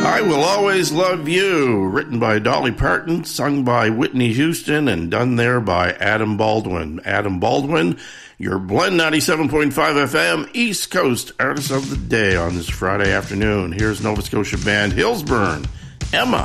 I Will Always Love You, written by Dolly Parton, sung by Whitney Houston, and done there by Adam Baldwin. Adam Baldwin, your Blend 97.5 FM East Coast Artist of the Day on this Friday afternoon. Here's Nova Scotia band Hillsburn, Emma.